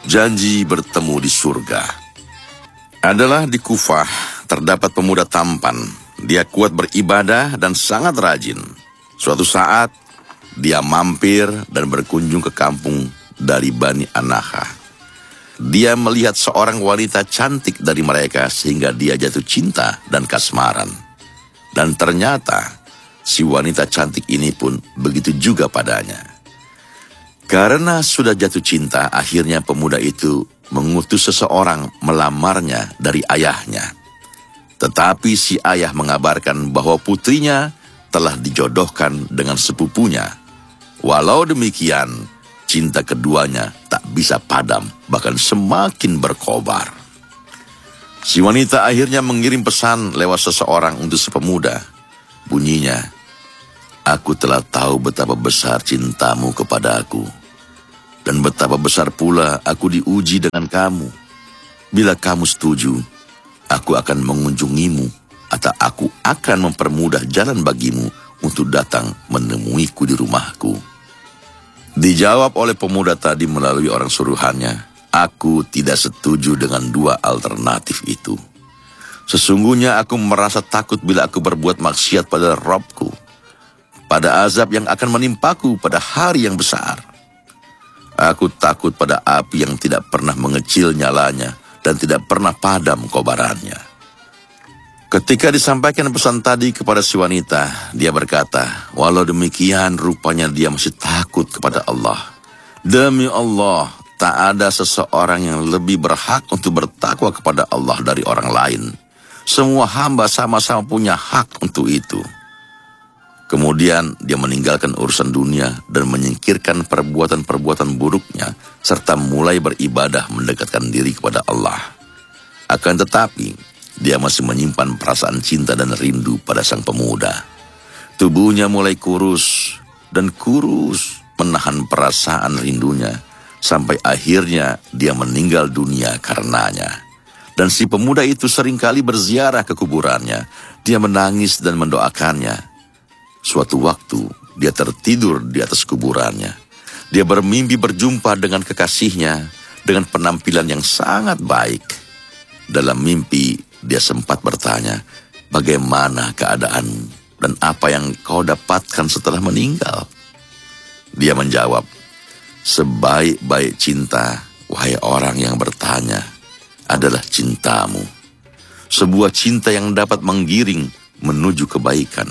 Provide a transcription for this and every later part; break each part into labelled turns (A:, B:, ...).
A: Janji bertemu di surga. Adalah di Kufah terdapat pemuda tampan. Dia kuat beribadah dan sangat rajin. Suatu saat dia mampir dan berkunjung ke kampung dari Bani Anaha. Dia melihat seorang wanita cantik dari mereka sehingga dia jatuh cinta dan kasmaran. Dan ternyata si wanita cantik ini pun begitu juga padanya. Karena sudah jatuh cinta, akhirnya pemuda itu mengutus seseorang melamarnya dari ayahnya. Tetapi si ayah mengabarkan bahwa putrinya telah dijodohkan dengan sepupunya. Walau demikian, cinta keduanya tak bisa padam, bahkan semakin berkobar. Si wanita akhirnya mengirim pesan lewat seseorang untuk si pemuda. Bunyinya, "Aku telah tahu betapa besar cintamu kepada aku, dan betapa besar pula aku diuji dengan kamu. Bila kamu setuju, aku akan mengunjungimu, atau aku akan mempermudah jalan bagimu untuk datang menemuiku di rumahku." Dijawab oleh pemuda tadi melalui orang suruhannya, "Aku tidak setuju dengan dua alternatif itu. Sesungguhnya aku merasa takut bila aku berbuat maksiat pada Rabbku, pada azab yang akan menimpaku pada hari yang besar. Aku takut pada api yang tidak pernah mengecil nyalanya dan tidak pernah padam kobarannya." Ketika disampaikan pesan tadi kepada si wanita, dia berkata, walau demikian rupanya dia masih takut kepada Allah. Demi Allah, tak ada seseorang yang lebih berhak untuk bertakwa kepada Allah dari orang lain. Semua hamba sama-sama punya hak untuk itu. Kemudian dia meninggalkan urusan dunia dan menyingkirkan perbuatan-perbuatan buruknya, serta mulai beribadah mendekatkan diri kepada Allah. Akan tetapi, dia masih menyimpan perasaan cinta dan rindu pada sang pemuda. Tubuhnya mulai kurus dan kurus menahan perasaan rindunya, sampai akhirnya dia meninggal dunia karenanya. Dan si pemuda itu seringkali berziarah ke kuburannya. Dia menangis dan mendoakannya. Suatu waktu, dia tertidur di atas kuburannya. Dia bermimpi berjumpa dengan kekasihnya dengan penampilan yang sangat baik. Dalam mimpi, dia sempat bertanya, "Bagaimana keadaanmu dan apa yang kau dapatkan setelah meninggal?" Dia menjawab, "Sebaik-baik cinta, wahai orang yang bertanya, adalah cintamu. Sebuah cinta yang dapat menggiring menuju kebaikan."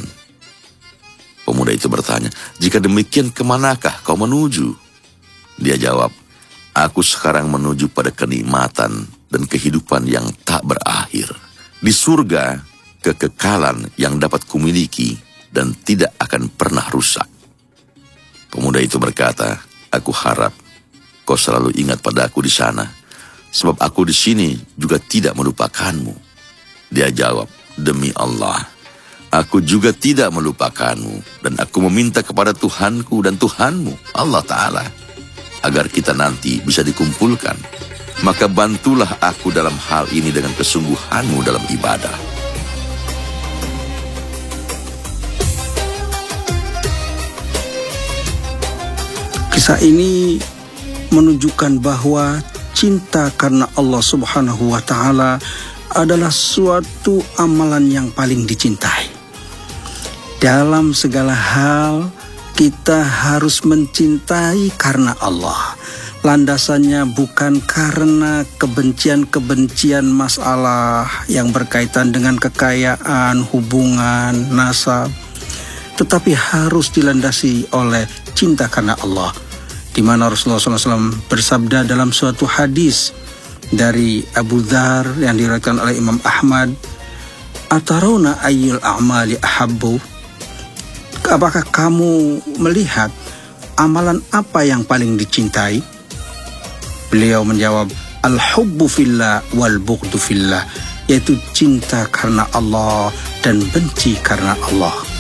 A: Pemuda itu bertanya, "Jika demikian kemanakah kau menuju?" Dia jawab, "Aku sekarang menuju pada kenikmatan dan kehidupan yang tak berakhir. Di surga, kekekalan yang dapat kumiliki dan tidak akan pernah rusak." Pemuda itu berkata, "Aku harap kau selalu ingat pada aku di sana, sebab aku di sini juga tidak melupakanmu." Dia jawab, "Demi Allah, aku juga tidak melupakanmu, dan aku meminta kepada Tuhanku dan Tuhanmu, Allah Ta'ala, agar kita nanti bisa dikumpulkan. Maka bantulah aku dalam hal ini dengan kesungguhanmu dalam ibadah."
B: Kisah ini menunjukkan bahwa cinta karena Allah Subhanahu wa Ta'ala adalah suatu amalan yang paling dicintai. Dalam segala hal, kita harus mencintai karena Allah. Landasannya bukan karena kebencian-kebencian masalah yang berkaitan dengan kekayaan, hubungan, nasab, tetapi harus dilandasi oleh cinta karena Allah. Di mana Rasulullah SAW bersabda dalam suatu hadis dari Abu Dzar yang diriwayatkan oleh Imam Ahmad, "Atarawna ayyul a'mali ahabbu?" Apakah kamu melihat amalan apa yang paling dicintai? Beliau menjawab, "Al-hubbu fillah wal bughdu fillah," yaitu cinta karena Allah dan benci karena Allah.